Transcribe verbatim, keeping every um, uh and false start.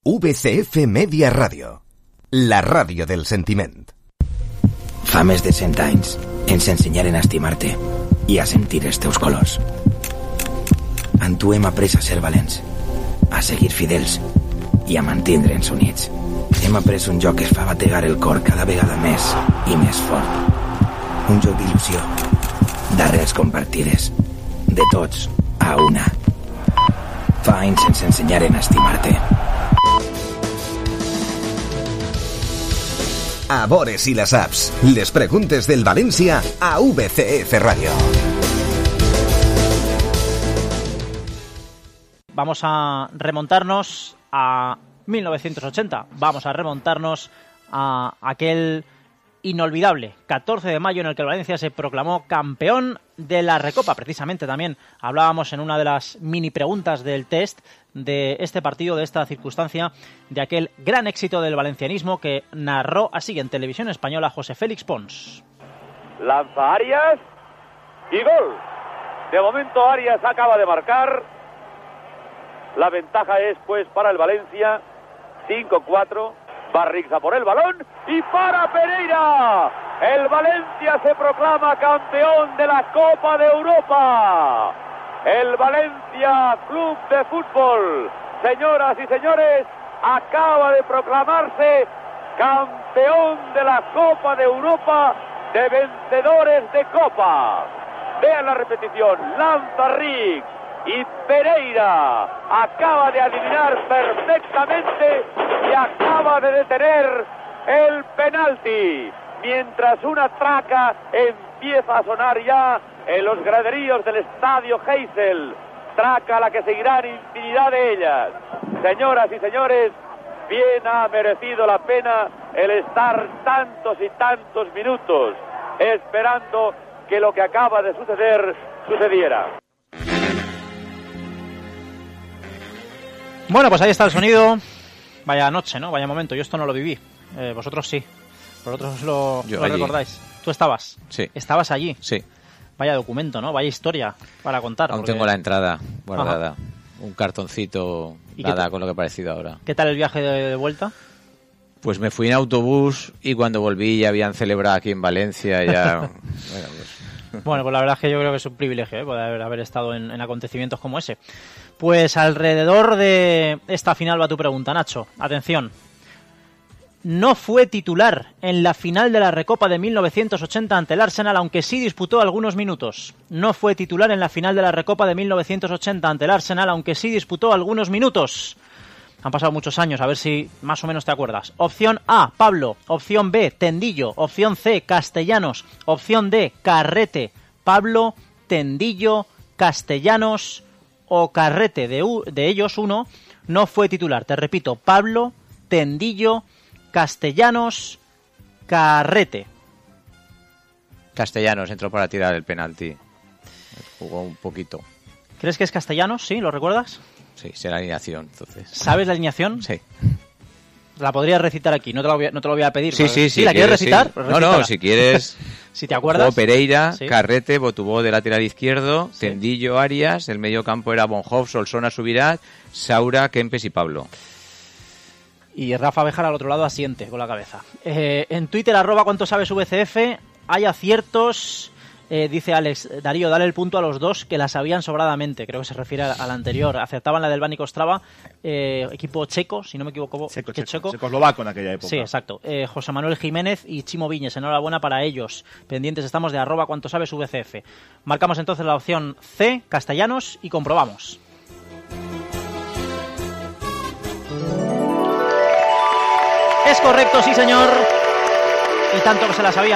V C F Media Radio, la ràdio del sentiment. Fa més de cent anys ens ensenyaren a estimar-te i a sentir els teus colors. Amb tu hem après a ser valents, a seguir fidels i a mantindre'ns units. Hem après un joc que es fa bategar el cor cada vegada més i més fort. Un joc d'il·lusió, d'arrels compartides, de tots a una. Fa anys ens ensenyaren a estimar-te. A veure si la saps. Les preguntes del València a V C F Radio. Vamos a remontarnos a mil novecientos ochenta. Vamos a remontarnos a aquel inolvidable catorce de mayo en el que el Valencia se proclamó campeón de la Recopa. Precisamente también hablábamos en una de las mini preguntas del test de este partido, de esta circunstancia, de aquel gran éxito del valencianismo que narró así en Televisión Española José Félix Pons. Lanza Arias y gol. De momento Arias acaba de marcar. La ventaja es pues para el Valencia cinco cuatro. Barrixa por el balón y para Pereira. El Valencia se proclama campeón de la Copa de Europa. El Valencia Club de Fútbol, señoras y señores, acaba de proclamarse campeón de la Copa de Europa de vencedores de Copa. Vean la repetición. Lanza Riggs y Pereira acaba de adivinar perfectamente y acaba de detener el penalti, mientras una traca empieza a sonar ya en los graderíos del estadio Heysel, traca a la que seguirán infinidad de ellas. Señoras y señores, bien ha merecido la pena el estar tantos y tantos minutos esperando que lo que acaba de suceder sucediera. Bueno, pues ahí está el sonido. Vaya noche, ¿no? Vaya momento. Yo esto no lo viví. Eh, vosotros sí. Vosotros lo, lo recordáis. ¿Tú estabas? Sí. ¿Estabas allí? Sí. Vaya documento, ¿no? Vaya historia para contar. Aún porque... tengo la entrada guardada. Ajá. Un cartoncito, nada te... con lo que ha parecido ahora. ¿Qué tal el viaje de, de vuelta? Pues me fui en autobús y cuando volví ya habían celebrado aquí en Valencia. Ya... bueno, pues... bueno, pues la verdad es que yo creo que es un privilegio, ¿eh? Poder haber estado en, en acontecimientos como ese. Pues alrededor de esta final va tu pregunta, Nacho. Atención. No fue titular en la final de la Recopa de mil novecientos ochenta ante el Arsenal, aunque sí disputó algunos minutos. No fue titular en la final de la Recopa de mil novecientos ochenta ante el Arsenal, aunque sí disputó algunos minutos. Han pasado muchos años, a ver si más o menos te acuerdas. Opción A, Pablo. Opción B, Tendillo. Opción C, Castellanos. Opción D, Carrete. Pablo, Tendillo, Castellanos o Carrete. De, u- de ellos uno no fue titular. Te repito, Pablo, Tendillo, Castellanos, Carrete. Castellanos entró para tirar el penalti. Jugó un poquito. ¿Crees que es Castellanos? ¿Sí? ¿Lo recuerdas? Sí, sé la alineación, entonces. ¿Sabes la alineación? Sí. La podrías recitar aquí, no te lo voy a, no te lo voy a pedir. Sí, sí, sí. ¿Sí? ¿La quieres recitar? Sí. No, no, si quieres... si te acuerdas. Jugó Pereira, ¿sí? Carrete, Botubó de lateral izquierdo, sí. Tendillo, Arias, el medio campo era Bonhoff, Solsona, Subirat, Saura, Kempes y Pablo. Y Rafa Bejar al otro lado asiente con la cabeza. Eh, en Twitter, arroba cuánto sabes V C F, hay aciertos... Eh, dice Alex, Darío, dale el punto a los dos que la sabían sobradamente. Creo que se refiere a, a la anterior. Acertaban la del Bani Kostrava, eh, equipo checo, si no me equivoco. Checo, checo. checo. Checoslovaco en aquella época. Sí, exacto. Eh, José Manuel Jiménez y Chimo Viñes, enhorabuena para ellos. Pendientes estamos de arroba cuánto sabes V C F. Marcamos entonces la opción C, Castellanos, y comprobamos. Es correcto, sí señor. Y tanto que se la sabía.